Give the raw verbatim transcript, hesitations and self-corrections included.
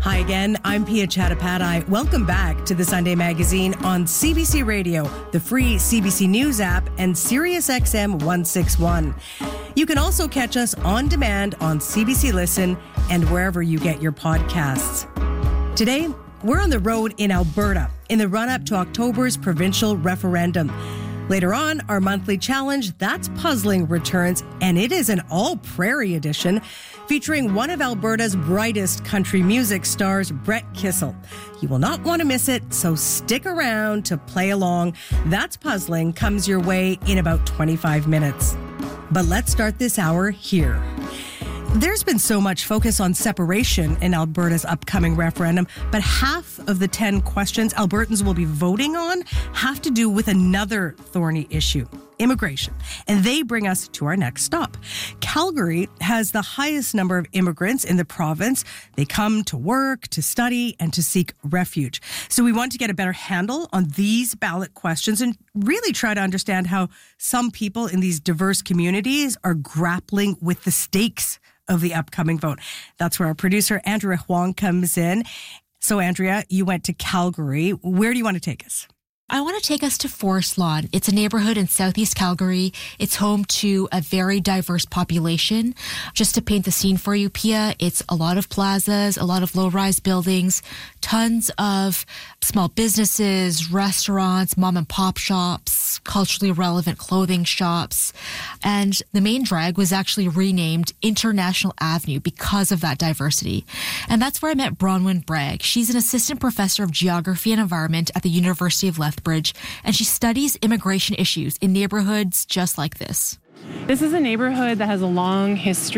Hi again, I'm Pia Chattopadhyay. Welcome back to the Sunday Magazine on C B C Radio, the free C B C News app, and Sirius X M one sixty-one. You can also catch us on demand on C B C Listen and wherever you get your podcasts. Today, we're on the road in Alberta in the run-up to October's provincial referendum. Later on, our monthly challenge, That's Puzzling, returns, and it is an all-prairie edition featuring one of Alberta's brightest country music stars, Brett Kissel. You will not want to miss it, so stick around to play along. That's Puzzling comes your way in about twenty-five minutes. But let's start this hour here. There's been so much focus on separation in Alberta's upcoming referendum, but half of the ten questions Albertans will be voting on have to do with another thorny issue, immigration. And they bring us to our next stop. Calgary has the highest number of immigrants in the province. They come to work, to study, and to seek refuge. So we want to get a better handle on these ballot questions and really try to understand how some people in these diverse communities are grappling with the stakes of the upcoming vote. That's where our producer, Andrea Huang, comes in. So, Andrea, you went to Calgary. Where do you want to take us? I want to take us to Forest Lawn. It's a neighborhood in southeast Calgary. It's home to a very diverse population. Just to paint the scene for you, Pia, it's a lot of plazas, a lot of low-rise buildings, tons of small businesses, restaurants, mom and pop shops, culturally relevant clothing shops. And the main drag was actually renamed International Avenue because of that diversity. And that's where I met Bronwyn Bragg. She's an assistant professor of geography and environment at the University of Lethbridge, and she studies immigration issues in neighborhoods just like this. This is a neighborhood that has a long history